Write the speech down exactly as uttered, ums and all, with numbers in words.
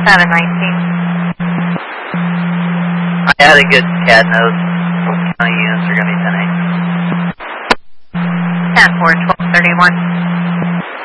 seven nineteen. I had a good C A D node. How many units are going to be ten eight? ten four, twelve thirty-one.